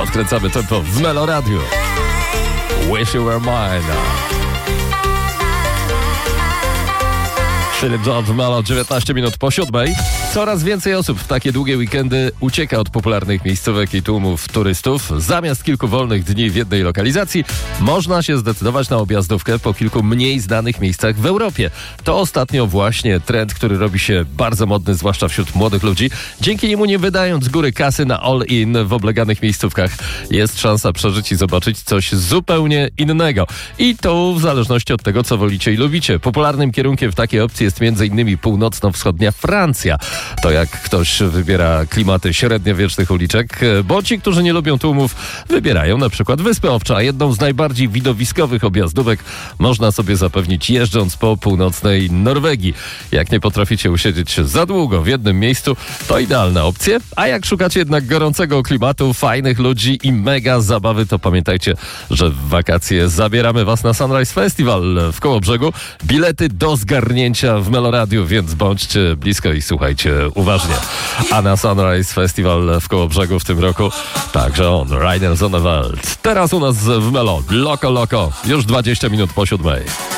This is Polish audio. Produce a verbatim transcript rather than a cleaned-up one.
Podkręcamy tempo w Melo Radio. Wish You Were Mine. Philip John w Melo, dziewiętnaście minut po siódmej. Coraz więcej osób w takie długie weekendy ucieka od popularnych miejscówek i tłumów turystów. Zamiast kilku wolnych dni w jednej lokalizacji można się zdecydować na objazdówkę po kilku mniej znanych miejscach w Europie. To ostatnio właśnie trend, który robi się bardzo modny, zwłaszcza wśród młodych ludzi. Dzięki niemu, nie wydając z góry kasy na all-in w obleganych miejscówkach, jest szansa przeżyć i zobaczyć coś zupełnie innego. I to w zależności od tego, co wolicie i lubicie. Popularnym kierunkiem w takiej opcji jest m.in. północno-wschodnia Francja. To jak ktoś wybiera klimaty średniowiecznych uliczek, bo ci, którzy nie lubią tłumów, wybierają na przykład Wyspę Owczą. Jedną z najbardziej widowiskowych objazdówek można sobie zapewnić jeżdżąc po północnej Norwegii. Jak nie potraficie usiedzieć za długo w jednym miejscu, to idealna opcja. A jak szukacie jednak gorącego klimatu, fajnych ludzi i mega zabawy, to pamiętajcie, że w wakacje zabieramy was na Sunrise Festival w Kołobrzegu. Bilety do zgarnięcia w Melo Radio, więc bądźcie blisko i słuchajcie uważnie. A na Sunrise Festival w Kołobrzegu w tym roku także on, Rainer Zonneveld. Teraz u nas w Melo, Loko Loko, już dwadzieścia minut po siódmej.